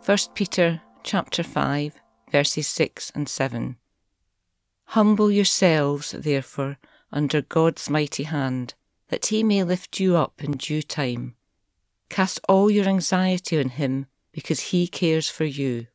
1 Peter chapter 5, verses 6 and 7. Humble yourselves, therefore, under God's mighty hand, that he may lift you up in due time. Cast all your anxiety on him, because he cares for you.